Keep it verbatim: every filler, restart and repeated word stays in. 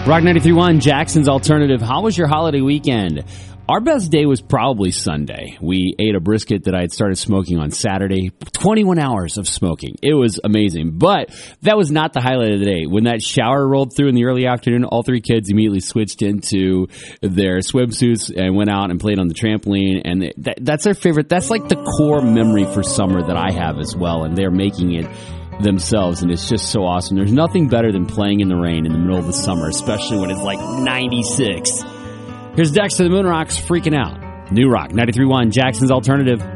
Rock ninety-three point one, Jackson's Alternative. How was your holiday weekend? Our best day was probably Sunday. We ate a brisket that I had started smoking on Saturday. twenty-one hours of smoking. It was amazing. But that was not the highlight of the day. When that shower rolled through in the early afternoon, all three kids immediately switched into their swimsuits and went out and played on the trampoline. And that, that's their favorite. That's like the core memory for summer that I have as well. And they're making it themselves, and it's just so awesome. There's nothing better than playing in the rain in the middle of the summer, especially when it's like ninety-six. Here's Dexter the Moon Rocks freaking out. New Rock ninety-three point one, Jackson's Alternative.